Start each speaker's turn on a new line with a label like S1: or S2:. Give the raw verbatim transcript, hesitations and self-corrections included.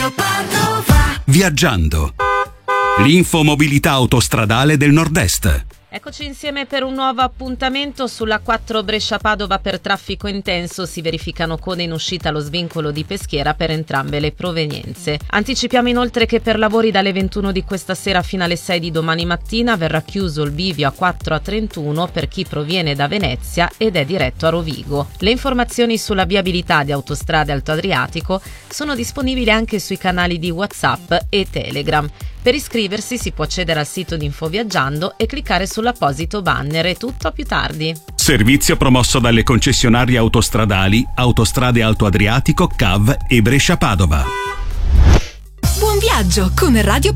S1: Radio Padova.
S2: Viaggiando. L'infomobilità autostradale del Nord-Est.
S3: Eccoci insieme per un nuovo appuntamento sulla quattro Brescia-Padova. Per traffico intenso si verificano code in uscita allo svincolo di Peschiera per entrambe le provenienze. Anticipiamo inoltre che per lavori dalle ventuno di questa sera fino alle sei di domani mattina verrà chiuso il bivio a quattro A trentuno per chi proviene da Venezia ed è diretto a Rovigo. Le informazioni sulla viabilità di Autostrade Alto Adriatico sono disponibili anche sui canali di WhatsApp e Telegram. Per iscriversi si può accedere al sito di Infoviaggiando e cliccare sull'apposito banner. È tutto, a più tardi.
S2: Servizio promosso dalle concessionarie autostradali Autostrade Alto Adriatico, C A V e Brescia Padova.
S1: Buon viaggio con Radio